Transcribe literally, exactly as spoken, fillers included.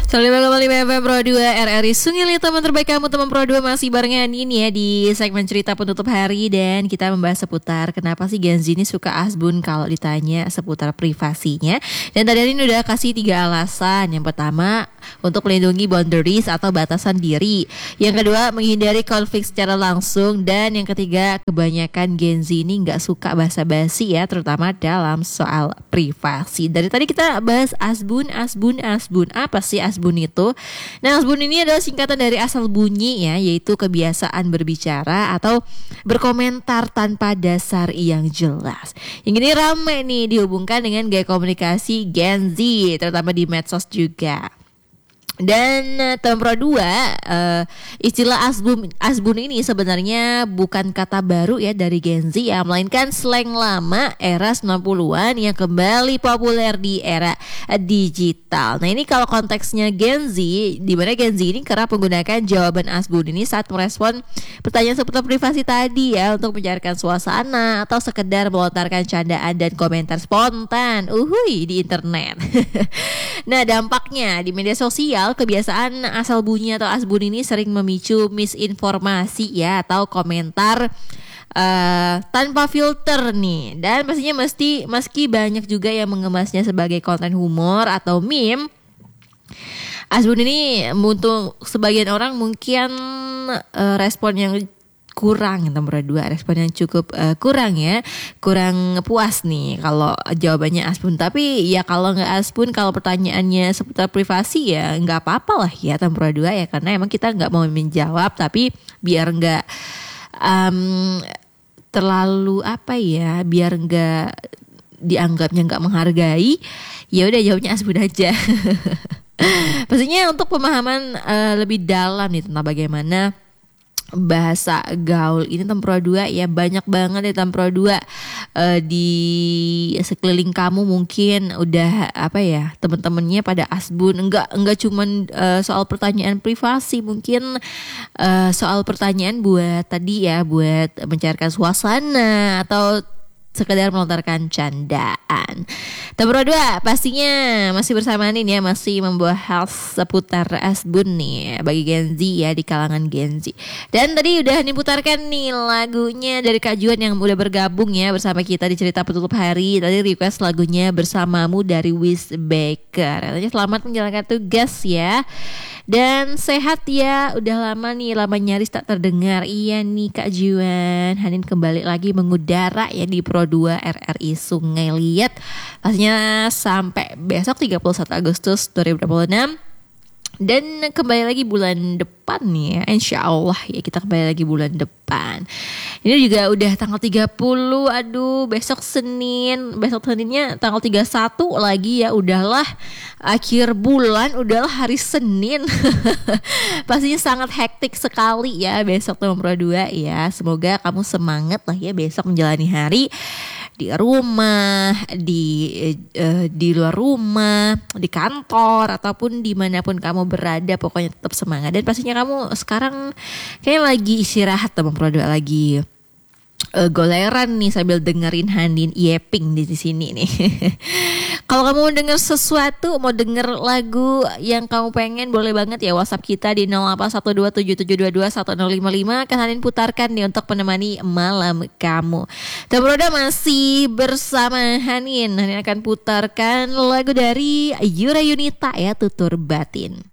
Selamat kembali B F M Pro dua R R I Sungai Liat, teman terbaik kamu, teman Pro dua masih barengan ini ya di segmen cerita penutup hari. Dan kita membahas seputar kenapa sih Gen Z ini suka asbun kalau ditanya seputar privasinya. Dan tadi ini udah kasih tiga alasan. Yang pertama, untuk melindungi boundaries atau batasan diri. Yang kedua, menghindari konflik secara langsung. Dan yang ketiga, kebanyakan Gen Z ini gak suka basa-basi ya, terutama dalam soal privasi. Dari tadi kita bahas asbun, asbun, asbun. Apa sih asbun itu? Nah, asbun ini adalah singkatan dari asal bunyi ya, yaitu kebiasaan berbicara atau berkomentar tanpa dasar yang jelas. Yang ini rame nih dihubungkan dengan gaya komunikasi Gen Z, terutama di medsos juga. Dan teman Pro dua, uh, istilah asbun, asbun ini sebenarnya bukan kata baru ya dari Gen Z ya, melainkan slang lama era sembilan puluhan yang kembali populer di era digital. Nah, ini kalau konteksnya Gen Z, di mana Gen Z ini kerap menggunakan jawaban asbun ini saat merespon pertanyaan seputar privasi tadi ya, untuk mencairkan suasana atau sekedar melontarkan candaan dan komentar spontan uhui di internet. Nah, dampaknya di media sosial, kebiasaan asal bunyi atau asbun ini sering memicu misinformasi ya, atau komentar uh, tanpa filter nih. Dan pastinya mesti meski banyak juga yang mengemasnya sebagai konten humor atau meme, asbun ini untuk sebagian orang mungkin uh, respon yang kurang, nomor dua, respon yang cukup uh, kurang ya, kurang puas nih kalau jawabannya asbun. Tapi ya kalau nggak asbun, kalau pertanyaannya seputar privasi ya nggak apa-apa lah ya, nomor dua ya, karena emang kita nggak mau menjawab, tapi biar nggak um, terlalu apa ya, biar nggak dianggapnya nggak menghargai, ya udah jawabnya asbun aja. Pastinya untuk pemahaman uh, lebih dalam nih tentang bagaimana bahasa gaul ini Tempro dua ya, banyak banget ya Tempro dua uh, di sekeliling kamu mungkin udah apa ya, temen-temennya pada asbun. Enggak enggak cuman uh, soal pertanyaan privasi, mungkin uh, soal pertanyaan buat tadi ya, buat mencairkan suasana atau sekedar melontarkan candaan. Tempro dua pastinya masih bersama Anin ya, masih membahas seputar asbun nih bagi Gen Z ya, di kalangan Gen Z. Dan tadi udah diputarkan nih lagunya dari Kak Juan yang udah bergabung ya bersama kita di cerita penutup hari. Tadi request lagunya Bersamamu dari Wiz Baker. Katanya selamat menjalankan tugas ya, dan sehat ya, udah lama nih, lama nyaris tak terdengar. Iya nih Kak Juan, Hanin kembali lagi mengudara ya di Pro dua R R I Sungai Liat. Pastinya sampai besok tiga puluh satu Agustus dua ribu dua puluh enam. Dan kembali lagi bulan depan nih ya, insya Allah ya, kita kembali lagi bulan depan. Ini juga udah tanggal tiga puluh, aduh besok Senin, besok Seninnya tanggal tiga puluh satu lagi ya, udahlah akhir bulan, udahlah hari Senin. Pastinya sangat hektik sekali ya besok nomor dua ya. Semoga kamu semangat lah ya besok menjalani hari di rumah, di uh, di luar rumah, di kantor ataupun dimanapun kamu berada, pokoknya tetap semangat. Dan pastinya kamu sekarang kayak lagi istirahat, teman Pro dua lagi uh, goleran nih sambil dengerin Hanin Yeping di sini nih. Kalau kamu mau denger sesuatu, mau denger lagu yang kamu pengen, boleh banget ya WhatsApp kita di nol delapan satu dua tujuh tujuh dua dua satu nol lima lima. Kan Hanin putarkan nih untuk menemani malam kamu. Tempro masih bersama Hanin. Hanin akan putarkan lagu dari Yura Yunita ya, Tutur Batin.